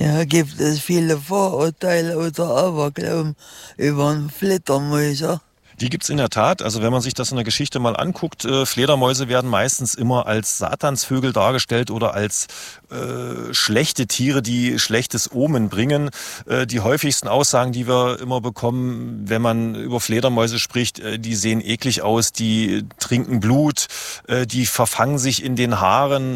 Ja, gibt es viele Vorurteile oder Aberglauben über Fledermäuse? Die gibt's in der Tat. Also wenn man sich das in der Geschichte mal anguckt, Fledermäuse werden meistens immer als Satansvögel dargestellt oder als schlechte Tiere, die schlechtes Omen bringen. Die häufigsten Aussagen, die wir immer bekommen, wenn man über Fledermäuse spricht, die sehen eklig aus, die trinken Blut, die verfangen sich in den Haaren,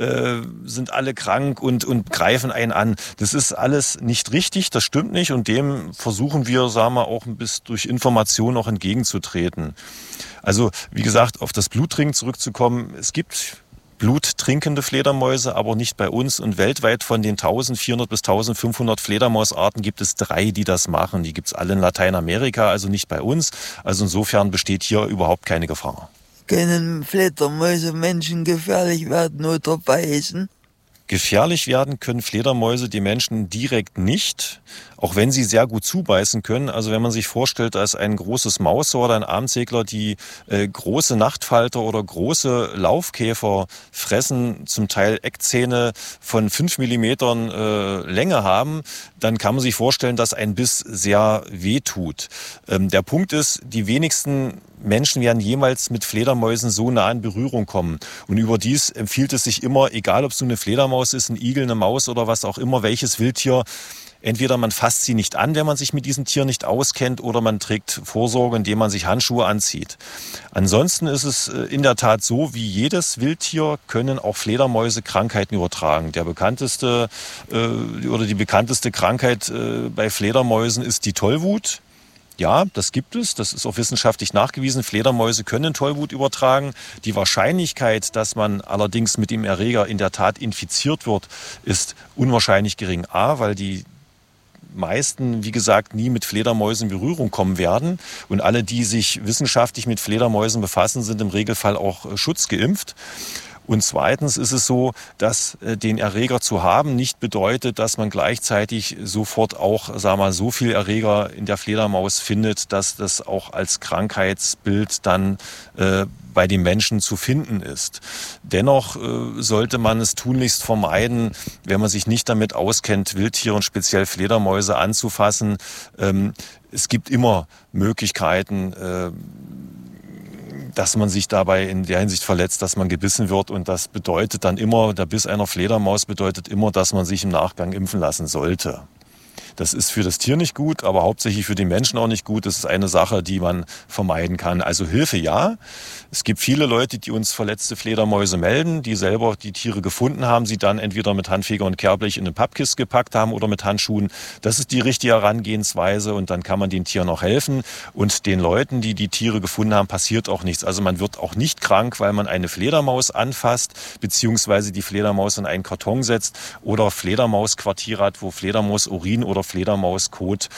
sind alle krank und greifen einen an. Das ist alles nicht richtig, das stimmt nicht und dem versuchen wir, sagen wir, auch ein bisschen durch Information auch entgegenzutreten. Also, wie gesagt, auf das Bluttrinken zurückzukommen, es gibt bluttrinkende Fledermäuse, aber nicht bei uns. Und weltweit von den 1400 bis 1500 Fledermausarten gibt es 3, die das machen. Die gibt es alle in Lateinamerika, also nicht bei uns. Also insofern besteht hier überhaupt keine Gefahr. Können Fledermäuse Menschen gefährlich werden oder beißen? Gefährlich werden können Fledermäuse die Menschen direkt nicht, auch wenn sie sehr gut zubeißen können. Also wenn man sich vorstellt, da ist ein großes Mausohr oder ein Armsegler, die große Nachtfalter oder große Laufkäfer fressen, zum Teil Eckzähne von 5 Millimetern Länge haben, dann kann man sich vorstellen, dass ein Biss sehr weh tut. Der Punkt ist, die wenigsten Menschen werden jemals mit Fledermäusen so nah in Berührung kommen. Und überdies empfiehlt es sich immer, egal ob es nun eine Fledermaus ist, ein Igel, eine Maus oder was auch immer, welches Wildtier, entweder man fasst sie nicht an, wenn man sich mit diesem Tier nicht auskennt, oder man trägt Vorsorge, indem man sich Handschuhe anzieht. Ansonsten ist es in der Tat so, wie jedes Wildtier können auch Fledermäuse Krankheiten übertragen. Der bekannteste oder die bekannteste Krankheit bei Fledermäusen ist die Tollwut. Ja, das gibt es. Das ist auch wissenschaftlich nachgewiesen. Fledermäuse können Tollwut übertragen. Die Wahrscheinlichkeit, dass man allerdings mit dem Erreger in der Tat infiziert wird, ist unwahrscheinlich gering. A, weil die meisten, wie gesagt, nie mit Fledermäusen in Berührung kommen werden. Und alle, die sich wissenschaftlich mit Fledermäusen befassen, sind im Regelfall auch schutzgeimpft. Und zweitens ist es so, dass den Erreger zu haben nicht bedeutet, dass man gleichzeitig sofort auch, sagen wir mal, so viel Erreger in der Fledermaus findet, dass das auch als Krankheitsbild dann bei den Menschen zu finden ist. Dennoch sollte man es tunlichst vermeiden, wenn man sich nicht damit auskennt, Wildtiere und speziell Fledermäuse anzufassen. Es gibt immer Möglichkeiten, dass man sich dabei in der Hinsicht verletzt, dass man gebissen wird. Und das bedeutet dann immer, der Biss einer Fledermaus bedeutet immer, dass man sich im Nachgang impfen lassen sollte. Das ist für das Tier nicht gut, aber hauptsächlich für den Menschen auch nicht gut. Das ist eine Sache, die man vermeiden kann. Also Hilfe ja. Es gibt viele Leute, die uns verletzte Fledermäuse melden, die selber die Tiere gefunden haben, sie dann entweder mit Handfeger und Kehrblech in eine Pappkiste gepackt haben oder mit Handschuhen. Das ist die richtige Herangehensweise und dann kann man den Tieren auch helfen. Und den Leuten, die die Tiere gefunden haben, passiert auch nichts. Also man wird auch nicht krank, weil man eine Fledermaus anfasst, beziehungsweise die Fledermaus in einen Karton setzt oder Fledermausquartier hat, wo Fledermausurin oder Fledermauskot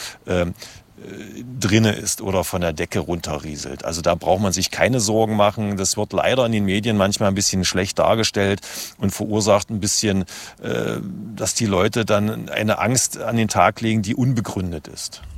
drinne ist oder von der Decke runterrieselt. Also da braucht man sich keine Sorgen machen. Das wird leider in den Medien manchmal ein bisschen schlecht dargestellt und verursacht ein bisschen, dass die Leute dann eine Angst an den Tag legen, die unbegründet ist.